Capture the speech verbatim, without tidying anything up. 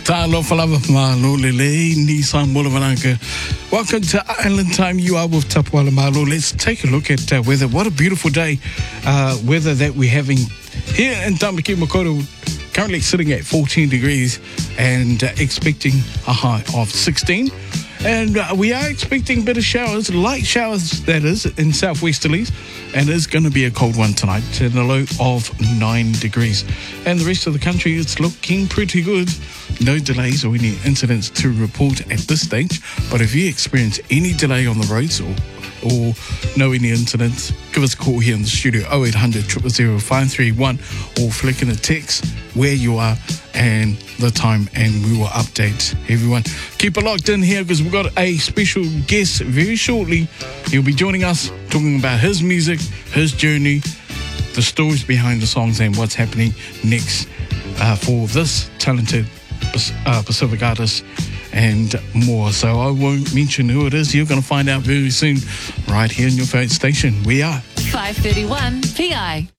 Talo Falava Malolele, Nissan Bulavanaka. Welcome to Island Time. You are with Tapuala Malo. Let's take a look at uh, weather. What a beautiful day. Uh, weather that we're having here in Tamaki Makaurau. Currently sitting at fourteen degrees and uh, expecting a high of sixteen. And uh, we are expecting a bit of showers, light showers that is, in southwesterlies. And it's going to be a cold one tonight, at a low of nine degrees. And the rest of the country is looking pretty good. No delays or any incidents to report at this stage. But if you experience any delay on the roads or or know any incidents, give us a call here in the studio, oh eight hundred, zero zero zero, five three one, or flick in a text where you are and the time, and we will update everyone. Keep it locked in here because we've got a special guest very shortly. He'll be joining us, talking about his music, his journey, the stories behind the songs, and what's happening next uh, for this talented uh, Pacific artist and more. So I won't mention who it is. You're going to find out very soon right here in your favorite station. We are five thirty-one P I.